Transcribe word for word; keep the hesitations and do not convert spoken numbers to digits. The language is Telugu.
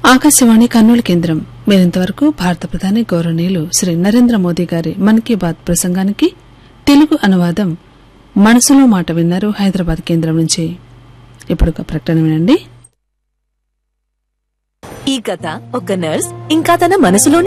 ఆకాశవాణి కర్నూలు కేంద్రం మీరింతవరకు భారత ప్రధాని గౌరవనీయులు శ్రీ నరేంద్ర మోదీ గారి మన్ కీ బాత్ ప్రసంగానికి తెలుగు అనువాదం మనసులో మాట విన్నారు హైదరాబాద్ కేంద్రం నుంచి. ఇప్పుడు ఒక ప్రకటన వినండి. ఈ కథ ఒక నర్స్ ఇంకా తన మనసులోని